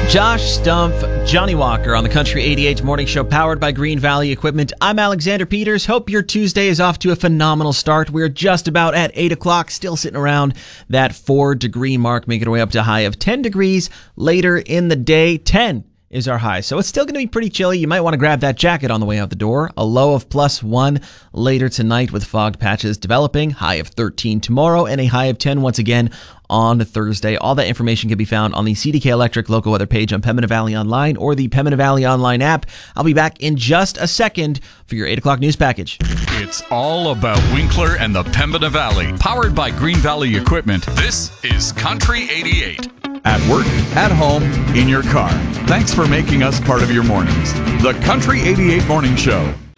Josh Stumpf, Johnny Walker on the Country 88 Morning Show powered by Green Valley Equipment. I'm Alexander Peters. Hope your Tuesday is off to a phenomenal start. We're just about at 8 o'clock, still sitting around that 4-degree mark, making our way up to a high of 10 degrees later in the day. 10 is our high, so it's still going to be pretty chilly. You might want to grab that jacket on the way out the door. A low of +1 later tonight with fog patches developing. High of 13 tomorrow and a high of 10 once again on Thursday. All that information can be found on the CDK Electric local weather page on Pembina Valley Online or the Pembina Valley Online app. I'll be back in just a second for your 8 o'clock news package. It's all about Winkler and the Pembina Valley. Powered by Green Valley Equipment, this is Country 88. At work, at home, in your car. Thanks for making us part of your mornings. The Country 88 Morning Show.